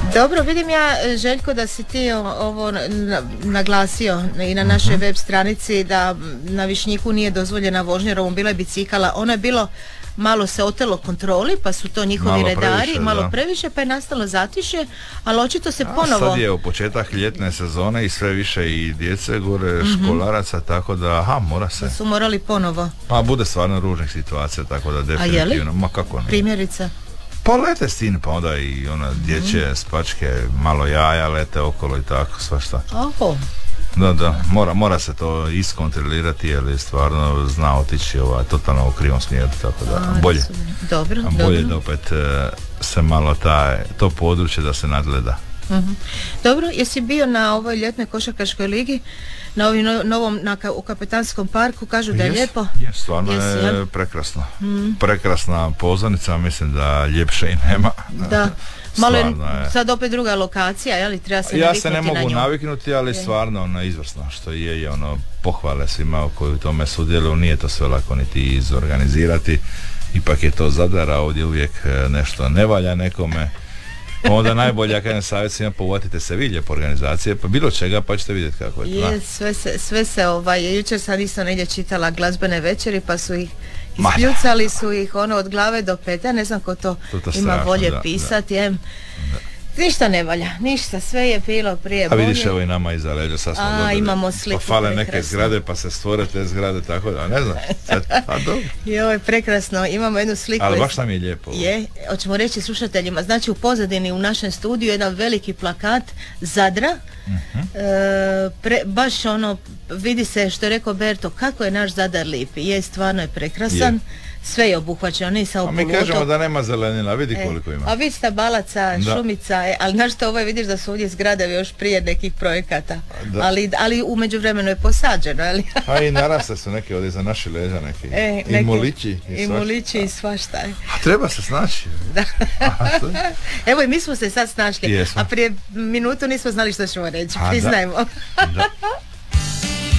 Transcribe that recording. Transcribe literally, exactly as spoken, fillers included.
Dobro, vidim ja, Željko, da si ti ovo naglasio i na našoj uh-huh. web stranici da na Višnjiku nije dozvoljena vožnja jer ovom bila je bicikala. Ono je bilo, malo se otelo kontroli, pa su to njihovi malo redari, previše, malo da. previše, pa je nastalo zatišje, ali očito se A, ponovo... Sad je u početak ljetne sezone i sve više i djece gore, uh-huh. školaraca, tako da, aha, mora se. Da su morali ponovo. Pa bude stvarno ružnih situacija, tako da definitivno, ma kako ne. Primjerica? Pa lete sin, pa onda i ona dječje mm. spačke, malo jaja lete okolo i tako, svašta. Oho. Da, da, mora, mora se to iskontrolirati jer je stvarno zna otići ovaj, totalno u krivom smjeru, tako da A, bolje, dobro, bolje dobro. da opet e, se malo taj, to područje da se nadgleda. Uh-huh. Dobro, jesi bio na ovoj ljetnoj košarkaškoj ligi, na ovim no, novom, na, u Kapetanskom parku, kažu da je yes, lijepo? Yes, stvarno yes, je ja. prekrasno. Mm. Prekrasna pozornica, mislim da ljepše i nema. Da. Malo je, je sad opet druga lokacija, je li treba se ja naviknuti se ne mogu na naviknuti, ali je. stvarno ono izvrsno što je, je ono pohvale svima koji u tome sudjeluju, nije to sve lako niti izorganizirati, ipak je to Zadar, a ovdje uvijek nešto ne valja nekome. Onda najbolje, ja kažem savjecima, povatite se vidje po organizacije, pa bilo čega, pa ćete vidjeti kako je to. Je, sve se, sve se ovaj, jučer sam isto negdje čitala glazbene večeri, pa su ih ispljucali su ih ono od glave do peta, ne znam ko to, to, to ima strašno, volje da, pisati, da. Jem. Ništa ne valja, ništa, sve je bilo prije bolje. A vidiš, evo i nama iza leđa, sad smo dobili. Imamo sliku, pa fale prekrasno. Neke zgrade, pa se stvore te zgrade, tako da, ne znam. Sad, a dobro. Joj, prekrasno, imamo jednu sliku. Ali baš nam je lijepo. Je, hoćemo reći slušateljima, znači u pozadini u našem studiju jedan veliki plakat Zadra, uh-huh. e, pre, baš ono, vidi se što je rekao Berto, kako je naš Zadar lipi, je, stvarno je prekrasan. Je. Sve je obuhvaćeno, ne samo poluotok. A mi kažemo da nema zelenila, vidi e, koliko ima. A vidi stabalaca, da. šumica, e, ali znaš što ovo je, vidiš da su ovdje zgrade još prije nekih projekata. Ali, ali u međuvremenu je posađeno, ali... A i narasle su neke ovdje za naši leđa, neki. E, I molići. I, i molići i svašta. A treba se snaći. Da. Aha, evo i mi smo se sad snašli, Jesmo. A prije minutu nismo znali što ćemo reći, priznajmo. Da. Da.